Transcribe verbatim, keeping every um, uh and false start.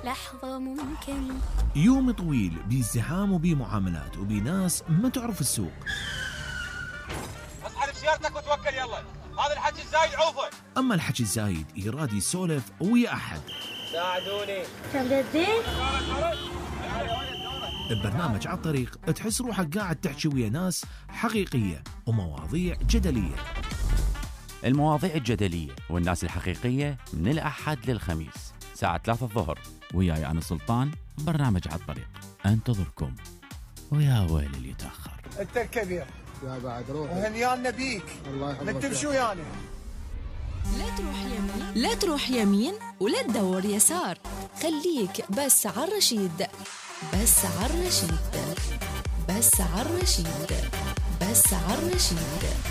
لحظة ممكن. يوم طويل بازدحام وبمعاملات وبناس ما تعرف السوق. اصحى بسيارتك وتوكل يلا، هذا الحكي الزايد عوفه. أما الحكي الزايد يراد يسولف ويا أحد. ساعدوني. كم جدي؟ ببرنامج على الطريق تحس روحك قاعد تحكي ويا ناس حقيقية ومواضيع جدلية. المواضيع الجدلية والناس الحقيقية من الأحد للخميس ساعة ثلاثة الظهر، وياي أنا سلطان. برنامج على الطريق انتظركم، ويا ويل اللي يتأخر. انت الكبير يا بعد روح وهنيانا بيك. الله يحفظك. نكتب شو يعني؟ لا تروح يمين لا تروح يمين ولا تدور يسار، خليك بس على الرشيد، بس على الرشيد، بس على الرشيد، بس على الرشيد.